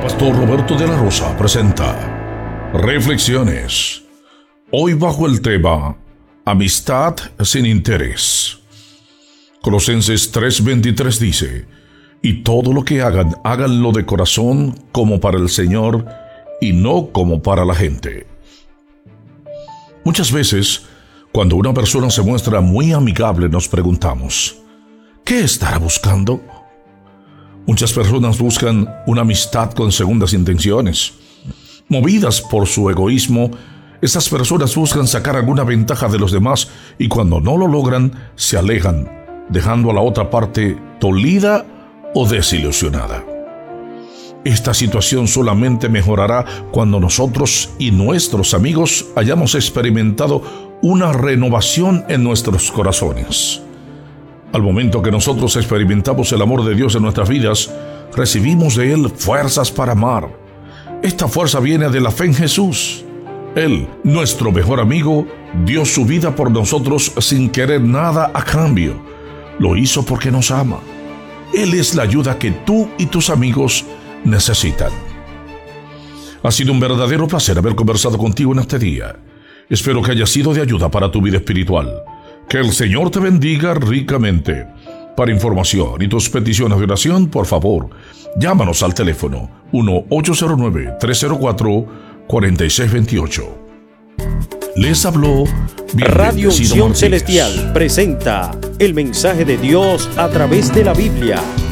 Pastor Roberto de la Rosa presenta Reflexiones. Hoy bajo el tema Amistad sin interés. Colosenses 3:23 dice: y todo lo que hagan, háganlo de corazón como para el Señor y no como para la gente. Muchas veces, cuando una persona se muestra muy amigable, nos preguntamos: ¿qué estará buscando? Muchas personas buscan una amistad con segundas intenciones. Movidas por su egoísmo, estas personas buscan sacar alguna ventaja de los demás y cuando no lo logran, se alejan, dejando a la otra parte dolida o desilusionada. Esta situación solamente mejorará cuando nosotros y nuestros amigos hayamos experimentado una renovación en nuestros corazones. Al momento que nosotros experimentamos el amor de Dios en nuestras vidas, recibimos de Él fuerzas para amar. Esta fuerza viene de la fe en Jesús. Él, nuestro mejor amigo, dio su vida por nosotros sin querer nada a cambio. Lo hizo porque nos ama. Él es la ayuda que tú y tus amigos necesitan. Ha sido un verdadero placer haber conversado contigo en este día. Espero que haya sido de ayuda para tu vida espiritual. Que el Señor te bendiga ricamente. Para información y tus peticiones de oración, por favor, llámanos al teléfono 1-809-304-4628. Les habló Radio Unción Martínez. Celestial presenta el mensaje de Dios a través de la Biblia.